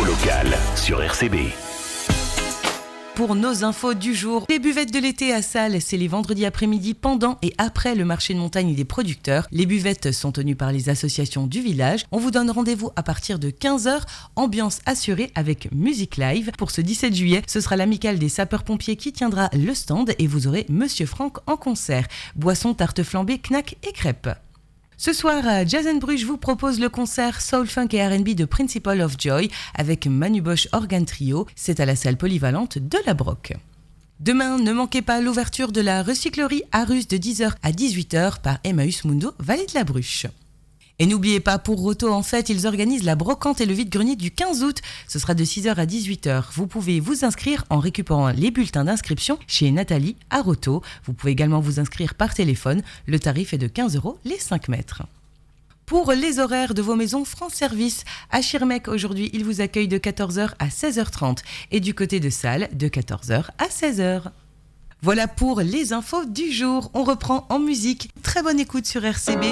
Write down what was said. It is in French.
L'info locale sur RCB. Pour nos infos du jour, les buvettes de l'été à Salles, c'est les vendredis après-midi pendant et après le marché de montagne des producteurs. Les buvettes sont tenues par les associations du village. On vous donne rendez-vous à partir de 15h, ambiance assurée avec musique live. Pour ce 17 juillet, ce sera l'amicale des sapeurs-pompiers qui tiendra le stand et vous aurez Monsieur Franck en concert. Boissons, tartes flambées, knacks et crêpes. Ce soir, à Jazz & Bruges vous propose le concert Soul Funk et R&B de Principle of Joy avec Manu Bosch Organ Trio. C'est à la salle polyvalente de la Broc. Demain, ne manquez pas l'ouverture de la recyclerie Arus de 10h à 18h par Emmaüs Mundo, Vallée de la Bruche. Et n'oubliez pas, pour Roto, en fait, ils organisent la brocante et le vide-grenier du 15 août. Ce sera de 6h à 18h. Vous pouvez vous inscrire en récupérant les bulletins d'inscription chez Nathalie à Roto. Vous pouvez également vous inscrire par téléphone. Le tarif est de 15 € les 5 mètres. Pour les horaires de vos maisons France Service, à Schirmeck, aujourd'hui, ils vous accueillent de 14h à 16h30 et du côté de Salles, de 14h à 16h. Voilà pour les infos du jour. On reprend en musique. Très bonne écoute sur RCB.